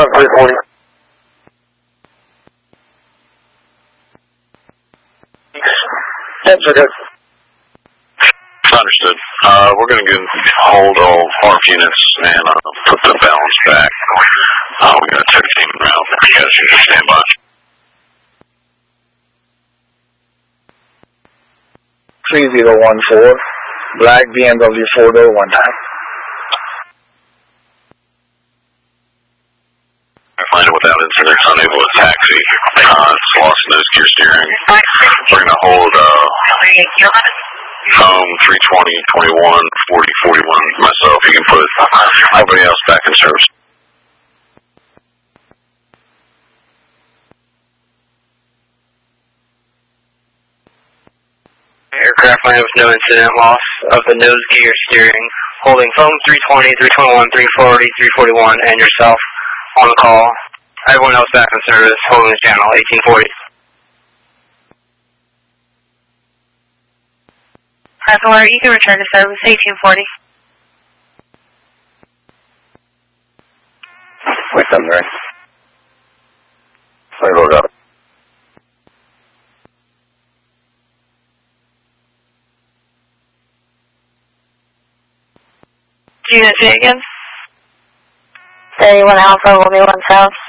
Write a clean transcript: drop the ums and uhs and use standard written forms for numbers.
340. That's okay. Understood. We're going to get hold of ARF units and put the balance back. We got a tech team around. You guys can just stand by. 3014, black BMW 4-door, 1 time. Landed without incident, unable to taxi. It's lost nose gear steering. We're going to hold phone 320, 21, 40, 41. Myself, you can put everybody else back in service. Aircraft landed with no incident, loss of the nose gear steering. Holding phone 320, 321, 340, 341, and yourself on the call. Everyone else back in service, holding the channel 1840. Alert, you can return to service 1840. Wait, I'm right. I load up. Unit C again? 31 Alpha, will be 1 South.